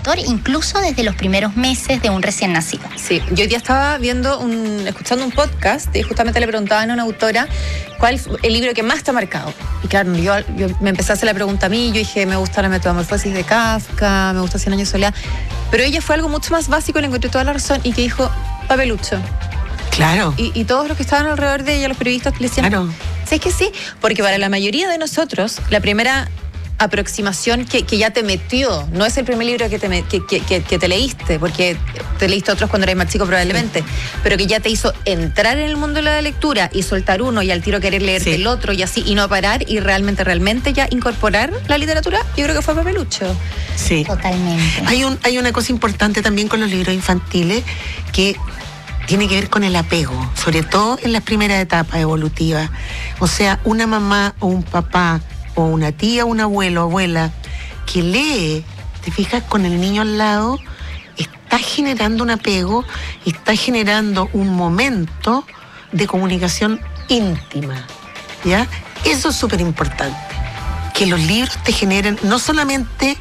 lector, incluso desde los primeros meses de un recién nacido. Sí, yo hoy día estaba escuchando un podcast y justamente le preguntaban a una autora cuál es el libro que más te ha marcado. Y claro, yo me empecé a hacer la pregunta a mí, yo dije, me gusta La Metamorfosis de Kafka, me gusta 100 años de soledad, pero ella fue algo mucho más básico, le encontré toda la razón, y que dijo, Papelucho. Claro. Y todos los que estaban alrededor de ella, los periodistas, le decían, claro. ¿sabes que sí? Porque para la mayoría de nosotros, la primera aproximación que ya te metió, no es el primer libro que te leíste, porque te leíste otros cuando eras más chico probablemente, sí, pero que ya te hizo entrar en el mundo de la lectura y soltar uno y al tiro querer leerte sí, el otro y así, y no parar y realmente ya incorporar la literatura, yo creo que fue Papelucho. Sí. Totalmente. Hay una cosa importante también con los libros infantiles que tiene que ver con el apego, sobre todo en las primeras etapas evolutivas. O sea, una mamá o un papá o una tía, un abuelo, abuela, que lee, te fijas, con el niño al lado, está generando un apego, está generando un momento de comunicación íntima, ¿ya? Eso es súper importante, que los libros te generen, no solamente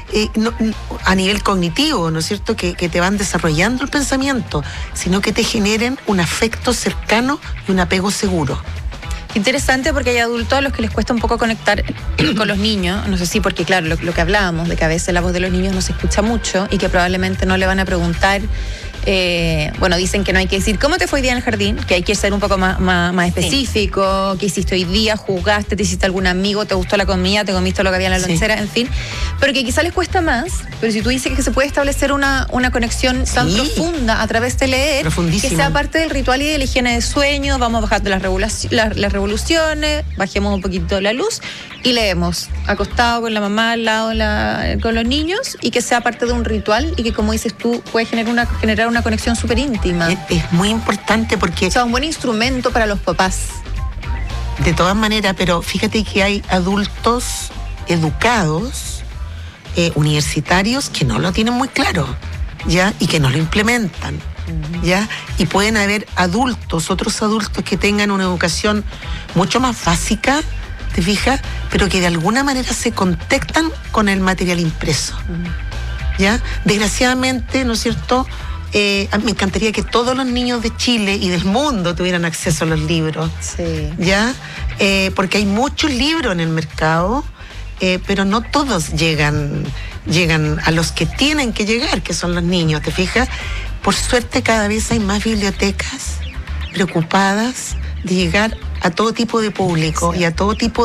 a nivel cognitivo, ¿no es cierto?, que te van desarrollando el pensamiento, sino que te generen un afecto cercano y un apego seguro. Interesante, porque hay adultos a los que les cuesta un poco conectar con los niños, no sé si porque claro, lo que hablábamos, de que a veces la voz de los niños no se escucha mucho y que probablemente no le van a preguntar, bueno, dicen que no hay que decir ¿cómo te fue hoy día en el jardín? Que hay que ser un poco más específico, sí, ¿qué hiciste hoy día? ¿Jugaste? ¿Te hiciste algún amigo? ¿Te gustó la comida? ¿Te comiste lo que había en la lonchera? En fin, pero que quizá les cuesta más, pero si tú dices que se puede establecer una conexión tan profunda a través de leer, que sea parte del ritual y de la higiene de sueño, vamos a bajar de las revoluciones, bajemos un poquito la luz y leemos, acostado con la mamá al lado con los niños, y que sea parte de un ritual y que, como dices tú, puede generar una conexión súper íntima. Es muy importante porque... O sea, un buen instrumento para los papás. De todas maneras, pero fíjate que hay adultos educados, universitarios, que no lo tienen muy claro, ¿ya? Y que no lo implementan, ¿ya? Y pueden haber otros adultos que tengan una educación mucho más básica, ¿te fijas? Pero que de alguna manera se contactan con el material impreso, ¿ya? Desgraciadamente, ¿no es cierto?, me encantaría que todos los niños de Chile y del mundo tuvieran acceso a los libros, sí, ¿ya? Porque hay muchos libros en el mercado, pero no todos llegan a los que tienen que llegar, que son los niños, ¿te fijas? Por suerte cada vez hay más bibliotecas preocupadas de llegar a todo tipo de público, sí, y a todo tipo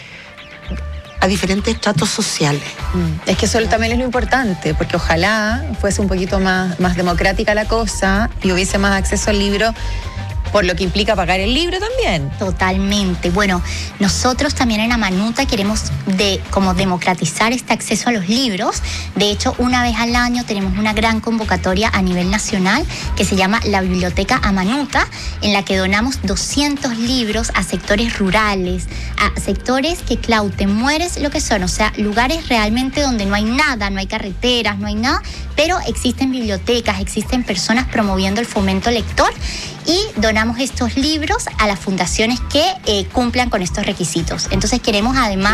a diferentes estratos sociales. Es que eso también es lo importante, porque ojalá fuese un poquito más democrática la cosa y hubiese más acceso al libro, por lo que implica pagar el libro también. Totalmente. Bueno, nosotros también en Amanuta queremos como democratizar este acceso a los libros. De hecho, una vez al año tenemos una gran convocatoria a nivel nacional que se llama la Biblioteca Amanuta, en la que donamos 200 libros a sectores rurales, a sectores que, Clau, te mueres lo que son, o sea, lugares realmente donde no hay nada, no hay carreteras, no hay nada, pero existen bibliotecas, existen personas promoviendo el fomento lector, y donamos estos libros a las fundaciones que cumplan con estos requisitos. Entonces queremos, además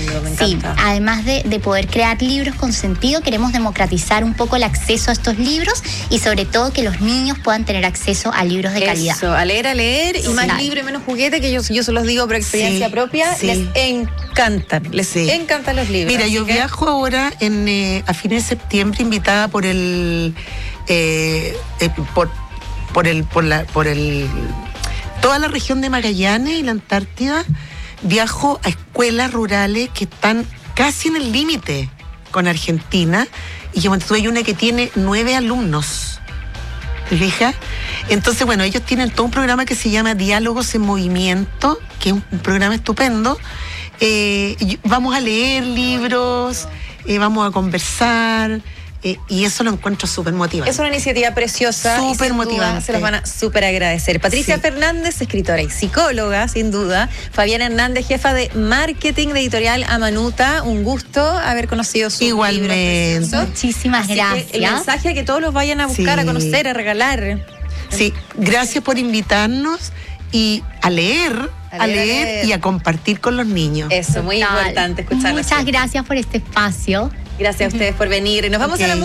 de poder crear libros con sentido, queremos democratizar un poco el acceso a estos libros y sobre todo que los niños puedan tener acceso a libros de calidad. Eso, a leer y más libre, menos juguete, que yo se los digo por experiencia propia, les encantan los libros. Mira, yo viajo ahora a fines de septiembre invitada por toda la región de Magallanes y la Antártida. Viajo a escuelas rurales que están casi en el límite con Argentina, y yo hay una que tiene 9 alumnos, ¿te fijas? Entonces, bueno, ellos tienen todo un programa que se llama Diálogos en Movimiento, que es un programa estupendo. Vamos a leer libros, vamos a conversar, y eso lo encuentro súper motivante. Es una iniciativa preciosa. Súper motivante. Se los van a súper agradecer. Patricia Fernández, escritora y psicóloga, sin duda. Fabián Hernández, jefa de marketing de Editorial Amanuta. Un gusto haber conocido su Igualmente. Muchísimas gracias. El mensaje, que todos los vayan a buscar, a conocer, a regalar. Sí, gracias por invitarnos y a leer y a compartir con los niños. Eso, muy importante escucharlo. Muchas gracias por este espacio. Gracias a ustedes por venir. Nos vamos a la